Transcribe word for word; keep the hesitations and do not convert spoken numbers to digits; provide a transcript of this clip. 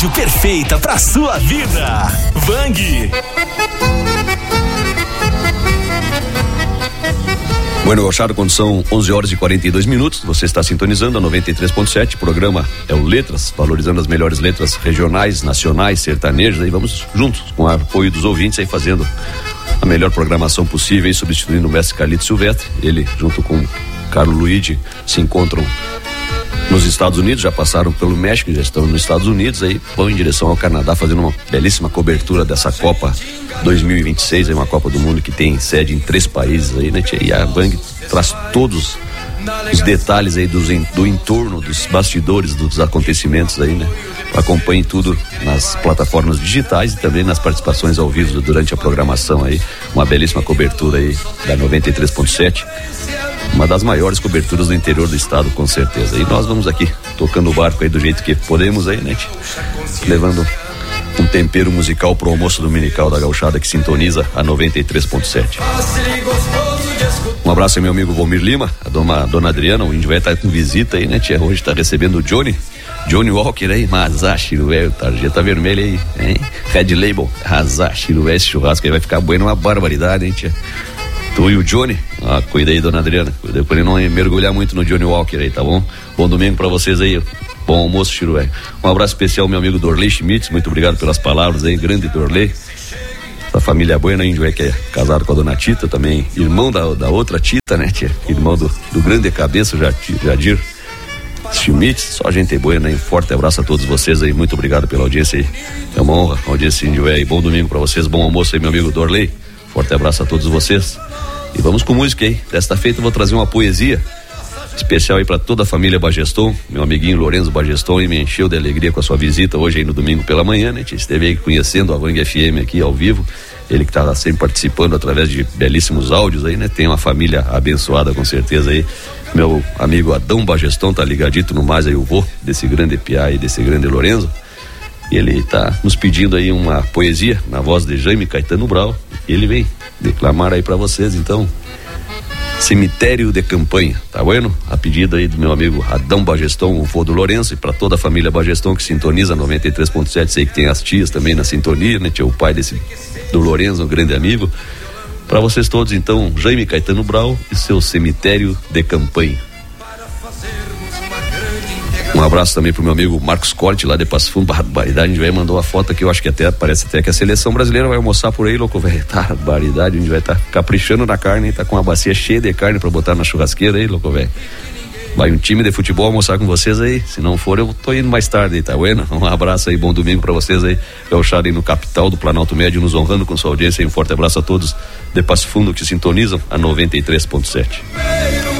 rádio perfeita pra sua vida. Bang! Bueno, Gauchado, quando são onze horas e quarenta e dois minutos, você está sintonizando a noventa e três ponto sete, o programa é o Letras, valorizando as melhores letras regionais, nacionais, sertanejas, aí vamos juntos, com o apoio dos ouvintes aí fazendo a melhor programação possível, aí substituindo o mestre Carlito Silvestre. Ele, junto com Carlos Luigi, se encontram nos Estados Unidos, já passaram pelo México, já estão nos Estados Unidos, aí vão em direção ao Canadá fazendo uma belíssima cobertura dessa Copa dois mil e vinte e seis, aí uma Copa do Mundo que tem sede em três países aí, né, tia? E a Bang traz todos os detalhes aí dos, do entorno, dos bastidores, dos acontecimentos aí, né? Acompanhe tudo nas plataformas digitais e também nas participações ao vivo durante a programação aí, uma belíssima cobertura aí da noventa e três ponto sete. Uma das maiores coberturas do interior do estado, com certeza. E nós vamos aqui, tocando o barco aí do jeito que podemos aí, né, tia? Levando um tempero musical pro almoço dominical da Gauchada que sintoniza a noventa e três ponto sete. Um abraço aí, meu amigo Valmir Lima, a dona, a dona Adriana, o índio vai estar com visita aí, né, tia? Hoje tá recebendo o Johnny, Johnny Walker aí, Mazashi, velho, tarjeta vermelha aí, hein? Red Label, Mazashi, esse churrasco aí vai ficar bueno, uma barbaridade, hein, tia? Tu e o Johnny, ah, cuida aí, dona Adriana, cuida pra ele não mergulhar muito no Johnny Walker aí, tá bom? Bom domingo pra vocês aí, bom almoço, Chirué. Um abraço especial, meu amigo Dorley Schmitz, muito obrigado pelas palavras aí, grande Dorley. Essa família boa, né, índio, é que é casado com a dona Tita, também irmão da, da outra Tita, né, tia? Irmão do, do grande cabeça, Jadir Schmitz, só gente boa, né? Um forte abraço a todos vocês aí, muito obrigado pela audiência aí, é uma honra, a audiência, índio, é, e bom domingo pra vocês, bom almoço aí, meu amigo Dorley, forte abraço a todos vocês. E vamos com música aí. Desta feita eu vou trazer uma poesia especial aí para toda a família Bageston. Meu amiguinho Lorenzo Bageston aí me encheu de alegria com a sua visita hoje aí no domingo pela manhã, né? Esteve aí conhecendo a Bang F M aqui ao vivo. Ele que tá sempre participando através de belíssimos áudios aí, né? Tem uma família abençoada com certeza aí. Meu amigo Adão Bageston tá ligadito no mais aí, o vô desse grande piá e desse grande Lorenzo. E ele tá nos pedindo aí uma poesia na voz de Jaime Caetano Brau. E ele vem declamar aí pra vocês, então, Cemitério de Campanha, tá bueno? A pedido aí do meu amigo Adão Bageston, o vô do Lourenço, e pra toda a família Bageston que sintoniza noventa e três ponto sete, sei que tem as tias também na sintonia, né? Tinha o pai desse, do Lourenço, um grande amigo. Pra vocês todos, então, Jaime Caetano Brau e seu Cemitério de Campanha. Um abraço também pro meu amigo Marcos Corte, lá de Passo Fundo, barbaridade, a gente vai mandou uma foto aqui, eu acho que até, parece até que a seleção brasileira vai almoçar por aí, louco, velho, tá, barbaridade, a gente vai estar tá caprichando na carne, tá com uma bacia cheia de carne pra botar na churrasqueira aí, louco, velho. Vai um time de futebol almoçar com vocês aí, se não for eu tô indo mais tarde aí, tá bueno? Um abraço aí, bom domingo pra vocês aí, Gauchada aí no capital do Planalto Médio, nos honrando com sua audiência, e um forte abraço a todos de Passo Fundo que sintonizam a noventa e três ponto sete.